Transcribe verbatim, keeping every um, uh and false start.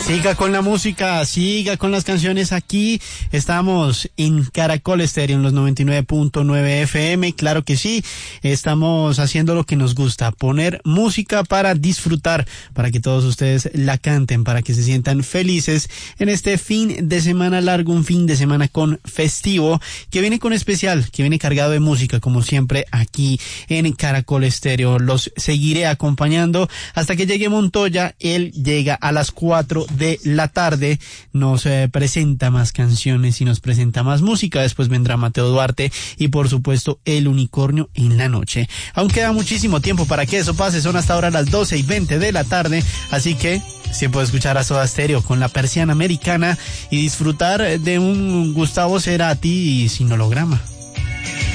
Siga con la música, siga con las canciones. Aquí estamos en Caracol Estéreo en los noventa y nueve punto nueve F M. Claro que sí, estamos haciendo lo que nos gusta, poner música para disfrutar, para que todos ustedes la canten, para que se sientan felices en este fin de semana largo, un fin de semana con festivo, que viene con especial, que viene cargado de música, como siempre aquí en Caracol Estéreo. Los seguiré acompañando hasta que llegue Montoya. Él llega a las cuatro de la tarde, nos eh, presenta más canciones y nos presenta más música. Después vendrá Mateo Duarte y por supuesto El Unicornio en la noche. Aún queda muchísimo tiempo para que eso pase, son hasta ahora las doce y veinte de la tarde, así que se puede escuchar a Soda Stereo con La Persiana Americana y disfrutar de un Gustavo Cerati sin holograma.